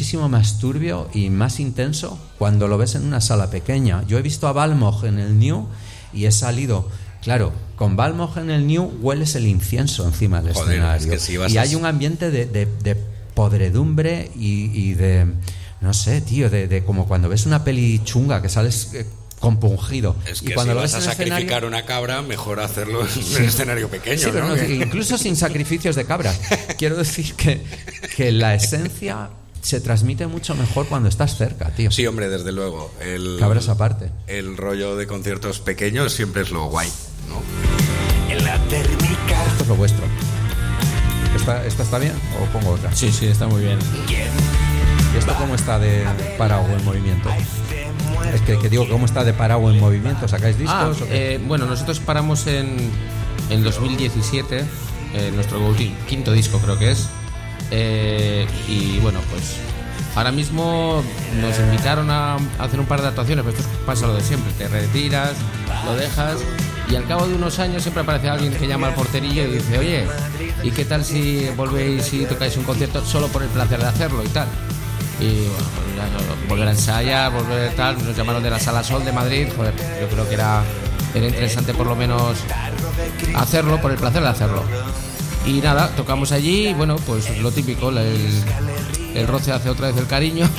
muchísimo más turbio y más intenso cuando lo ves en una sala pequeña. Yo he visto a Balmog en el New y he salido, claro, con Balmog en el New hueles el incienso encima del escenario. Es que si y hay un ambiente de podredumbre y de, no sé, tío, de como cuando ves una peli chunga que sales compungido. Es que y cuando si lo vas ves a en sacrificar escenario, una cabra, mejor hacerlo en un escenario pequeño, sí, pero ¿no? Incluso sin sacrificios de cabras. Quiero decir que la esencia se transmite mucho mejor cuando estás cerca, tío. Sí, hombre, desde luego. Cabras aparte. El rollo de conciertos pequeños siempre es lo guay, ¿no? En la térmica. Esto es lo vuestro. ¿Esta está bien o pongo otra? Sí, está muy bien. ¿Y esto cómo está de parado en movimiento? Es que digo, ¿cómo está de parado en movimiento? ¿Sacáis discos? Bueno, nosotros paramos en 2017, nuestro quinto disco creo que es. Y bueno, pues ahora mismo nos invitaron a hacer un par de actuaciones, pero esto pasa lo de siempre, te retiras, lo dejas y al cabo de unos años siempre aparece alguien que llama al porterillo y dice, oye, ¿y qué tal si volvéis y tocáis un concierto solo por el placer de hacerlo y tal? Y bueno, pues ya, volver a ensayar, volver tal, nos llamaron de la Sala Sol de Madrid, joder, yo creo que era interesante por lo menos hacerlo por el placer de hacerlo. Y nada, tocamos allí y bueno, pues lo típico, el roce hace otra vez el cariño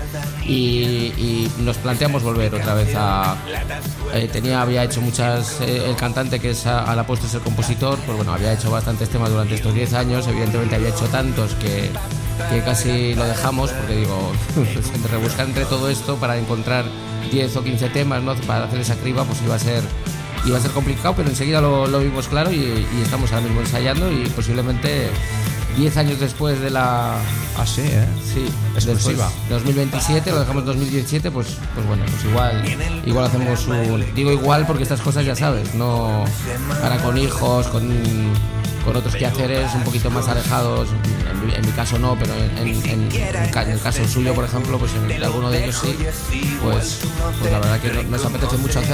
y nos planteamos volver otra vez a... había hecho muchas... el cantante que es Alapuesto es el compositor, pues bueno, había hecho bastantes temas durante estos 10 años, evidentemente había hecho tantos que casi lo dejamos, porque digo, rebuscar entre todo esto para encontrar 10 o 15 temas, ¿no? Para hacer esa criba, pues iba a ser complicado, pero enseguida lo vimos claro y estamos ahora mismo ensayando y posiblemente 10 años después de la... Ah, sí, Sí, exclusiva. 2027, lo dejamos 2017, pues bueno, pues igual hacemos digo igual porque estas cosas ya sabes, no para con hijos, con otros quehaceres un poquito más alejados, en mi caso no, pero en el caso suyo, por ejemplo, pues en alguno de ellos sí, pues la verdad que nos apetece mucho hacerlo.